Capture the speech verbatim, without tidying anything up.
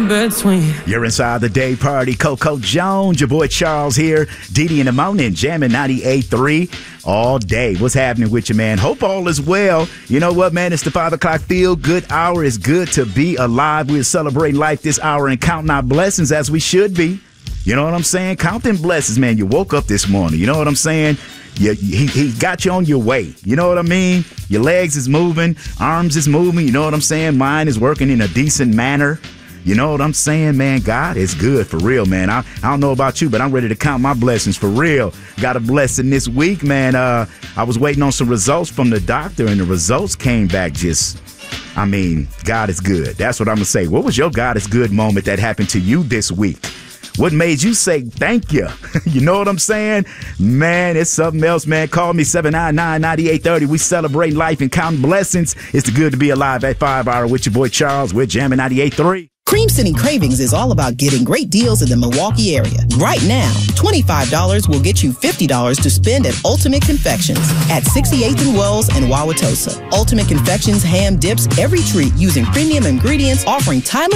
between. You're inside the day party. Coco Jones, your boy Charles here. Didi in the morning, jamming ninety-eight point three all day. What's happening with you, man? Hope all is well. You know what, man? It's the five o'clock feel good hour. It's good to be alive. We're celebrating life this hour and counting our blessings as we should be. You know what I'm saying? Counting blessings, man. You woke up this morning. You know what I'm saying? You, he, he got you on your way. You know what I mean? Your legs is moving. Arms is moving. You know what I'm saying? Mind is working in a decent manner. You know what I'm saying, man? God is good for real, man. I, I don't know about you, but I'm ready to count my blessings for real. Got a blessing this week, man. Uh, I was waiting on some results from the doctor, and the results came back just, I mean, God is good. That's what I'm going to say. What was your God is good moment that happened to you this week? What made you say thank you? You know what I'm saying? Man, it's something else, man. Call me seven nine nine, nine eight three zero. We celebrate life and counting blessings. It's good to be alive at five hour with your boy Charles. We're jamming ninety-eight point three. Cream City Cravings is all about getting great deals in the Milwaukee area. Right now, twenty-five dollars will get you fifty dollars to spend at Ultimate Confections at sixty-eighth and Wells and Wauwatosa. Ultimate Confections ham dips every treat using premium ingredients, offering timeless